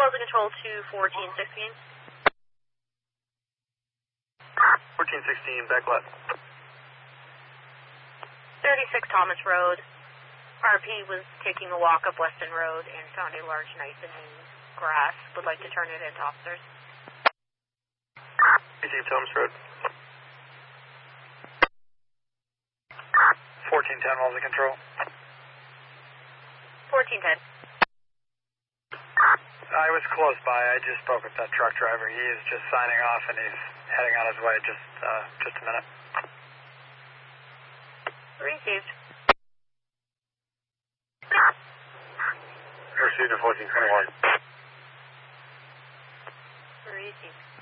losing control to 1416. 1416, back left. 36 Thomas Road. RP was taking a walk up Weston Road and found a large knife in the grass. Would like to turn it into officers. Receive Thomas Road. 1410, losing control. 1410. I was close by. I just spoke with that truck driver. He is just signing off and he's heading on his way. Just a minute. Received. Received at 1421. Received.